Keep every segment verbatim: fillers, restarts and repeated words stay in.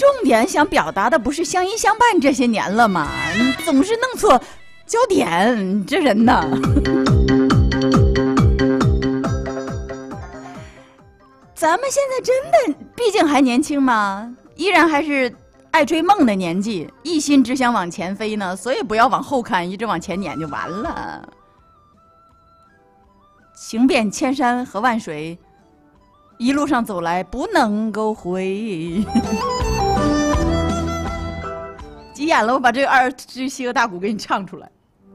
重点想表达的不是相依相伴这些年了吗？你总是弄错焦点，你这人呢？咱们现在真的毕竟还年轻嘛，依然还是爱追梦的年纪，一心只想往前飞呢，所以不要往后看，一直往前撵就完了。行遍千山和万水，一路上走来不能够回。急眼了，我把这个二这西河大鼓给你唱出来。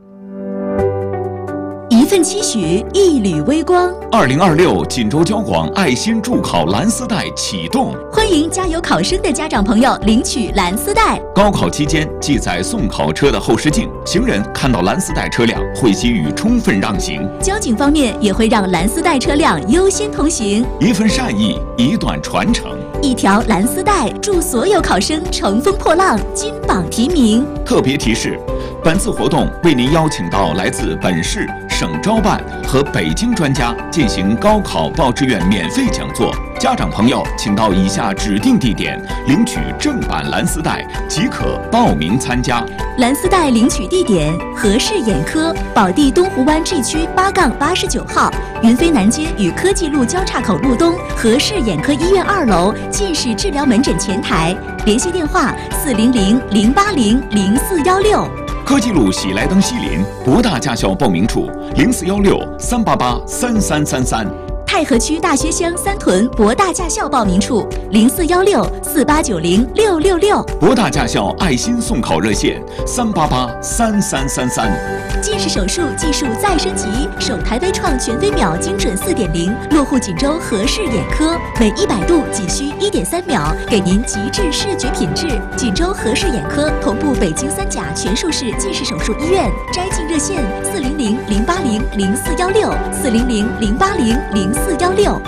一份期许，一缕微光。 二零二六锦州交广爱心助考蓝丝带启动， 欢迎加油考生的家长朋友领取蓝丝带。 高考期间，记载送考车的后视镜，行人看到蓝丝带车辆会给予充分让行。 交警方面也会让蓝丝带车辆优先通行。 一份善意，一段传承。 一条蓝丝带，祝所有考生乘风破浪，金榜题名。 特别提示：本次活动为您邀请到来自本市、省招办和北京专家进行高考报志愿免费讲座。家长朋友，请到以下指定地点领取正版蓝丝带，即可报名参加。 蓝丝带领取地点：和氏眼科宝地东湖湾 G 区八杠八十九号，云飞南街与科技路交叉口路东和氏眼科医院二楼近视治疗门诊前台。联系电话：四零零零八零零四幺六。 科技路喜来登西林博大驾校报名处：零四幺六三八八三三三三。 太和区大学乡三屯博大驾校报名处：零四幺六四八九零六六六。 博大驾校爱心送考热线：三八八三三三三。 近视手术技术再升级，首台微创全飞秒精准 四点零 落户锦州和氏眼科，每一百度仅需 一点三秒，给您极致视觉品质。锦州和氏眼科同步北京三甲全术式近视手术医院，摘镜热线：四零零零八零零四幺六 四零零零八零零四幺六。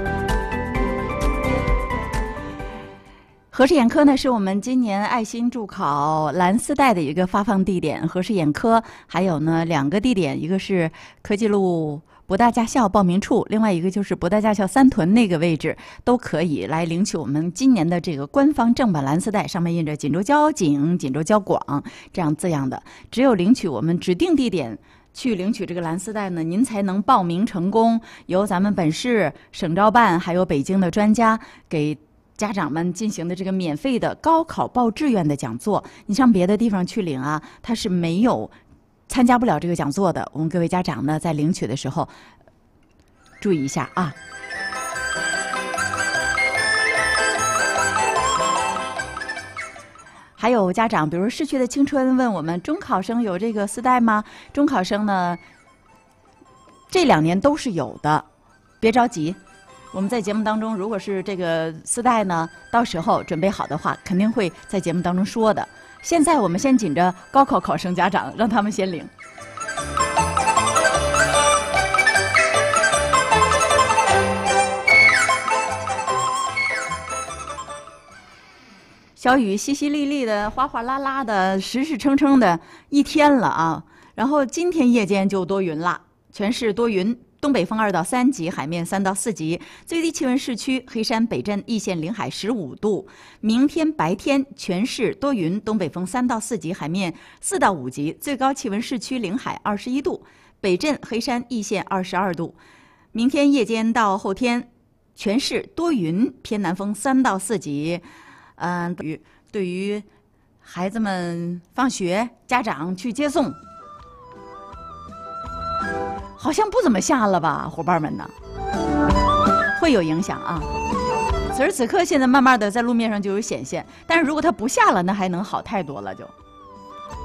和氏眼科呢，是我们今年爱心助考蓝丝带的一个发放地点。和氏眼科还有呢两个地点，一个是科技路博大驾校报名处，另外一个就是博大驾校三屯那个位置，都可以来领取我们今年的这个官方正版蓝丝带，上面印着锦州交警、锦州交广这样字样的。只有领取我们指定地点去领取这个蓝丝带呢，您才能报名成功，由咱们本市、省招办还有北京的专家给家长们进行的这个免费的高考报志愿的讲座。你上别的地方去领啊，它是没有参加不了这个讲座的。我们各位家长呢，在领取的时候注意一下啊。还有家长，比如逝去的青春问我们，中考生有这个丝带吗？中考生呢，这两年都是有的，别着急。我们在节目当中，如果是这个丝带呢，到时候准备好的话，肯定会在节目当中说的。现在我们先紧着高考考生家长，让他们先领。小雨淅淅沥沥的，哗哗啦啦的，实实撑撑的一天了啊。然后今天夜间就多云了，全市多云。东北风二到三级，海面三到四级，最低气温市区黑山、北镇、易县、临海十五度。明天白天全市多云，东北风三到四级，海面四到五级，最高气温市区临海二十一度，北镇、黑山、易县二十二度。明天夜间到后天，全市多云，偏南风三到四级。嗯，对于对于孩子们放学，家长去接送。好像不怎么下了吧，伙伴们呢，会有影响啊。此时此刻，现在慢慢的在路面上就有显现，但是如果它不下了，那还能好太多了就。